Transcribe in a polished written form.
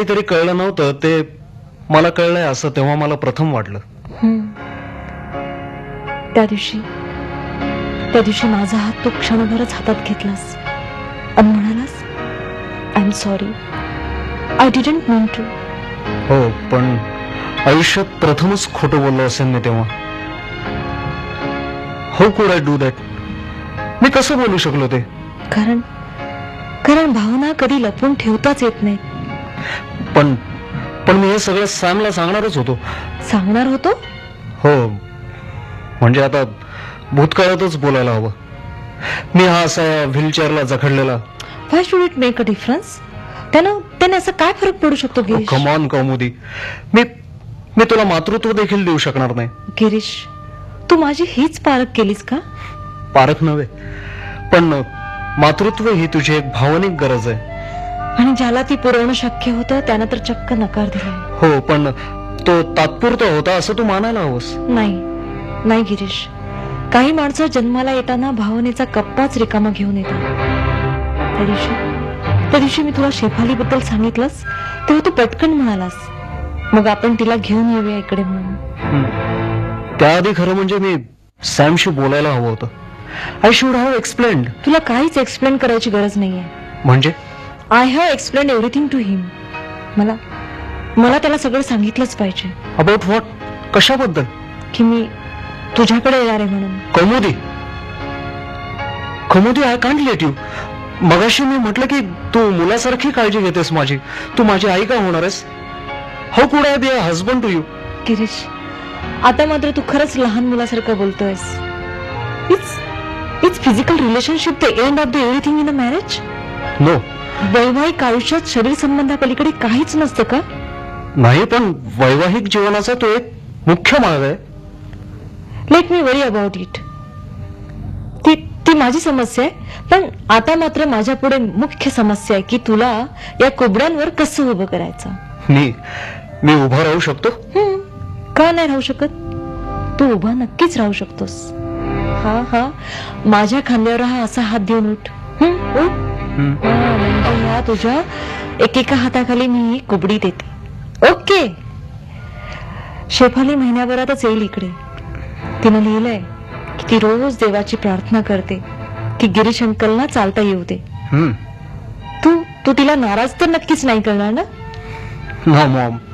कधीतरी कळलं नव्हतं ते मला कळलंय असं तेव्हा मला प्रथम वाटलं. त्या दिवशी माझा हात तू क्षणभरच हातात घेतलास आणि म्हणालास, I am sorry, I didn't mean to. हो, पण आयुष्यात प्रथमच खोटं बोललो असेल मी तेव्हा. How could I do that? मी कसं बोलू शकलो ते? कारण भावना कधी लपवून ठेवताच येत नाही. पण मी हे सगळं सॅमला सांगणारच होतो. सांगणार होतो? हो, म्हणजे आता भूतकाळातच बोलायला हवं. मी हा असा व्हीलचेअरला जखडलेला. व्हाय should it make a difference? त्याने असं काय फरक पडू शकतो गिरीश? कम ऑन कौमुदी, मी तुला मातृत्व देखील देऊ शकणार नाही. गिरीश, तू माझी हीच पारख केलीस का? पारख नव्हे, पण मातृत्व ही तुझी एक भावनिक गरज आहे. आणि ज्याला ती पुरवणं शक्य होतं त्यानं तर चक्क नकार दिलाय. हो, पण तो तात्पुरता होता असं तू मानायला हवंस. नाही गिरीश, काही माणसं जन्माला येताना भावनेचा कप्पाच रिकामा घेऊन येतात. त्या दिवशी मी तुला शेफाली बद्दल सांगितलंस तेव्हा तू पटकन म्हणालास, मग आपण तिला घेऊन येऊया इकडे म्हणून. त्याआधी खरं म्हणजे मी सॅमशी बोलायला हवं होतं. I should have explained. तुला काहीच एक्सप्लेन करायची गरज नाहीये. म्हणजे? I have explain everything to हिम. मला त्याला सगळं सांगितलंच पाहिजे. About what? कशाबद्दल? की मी तुझ्याकडे येणार आहे म्हणून. कौमुदी, आय कांट लेट यू. मगाशी मी म्हटलं की तू मुलासारखी काळजी घेतेस माझी. तू माझी आई का होणार आहेस? How could I be a husband to you? Girish, आता मात्र तू खरंच लहान मुलासारखं बोलतोयस. It's physical relationship the end of the everything in a marriage? No. वैवाहिक आयुष्यात शरीर संबंधापलीकडे काहीच नसतं का? नाही, पण वैवाहिक जीवनाचा तो एक मुख्य मार्ग आहे. Let me worry about it. ती माझी समस्या आहे, पण आता मात्र माझ्या पुढे मुख्य समस्या आहे की तुला या कुबड्यांवर कसं उभं करायचं. मी उभा राहू शकतो? का नाही राहू शकत? तू उभा नक्कीच राहू शकतोस. हा माझ्या खांद्यावर हा असा हात देऊन उठ. म्हणजे या तुझ्या एकेका हाताखाली मी ही कुबडी देते. ओके. शेफाली महिन्याभरातच येईल इकडे. तिनं लिहिलंय की ती रोज देवाची प्रार्थना करते की गिरीश अंकलना चालता येऊ दे. तू तिला नाराज तर नक्कीच नाही करणार ना? No Maugham.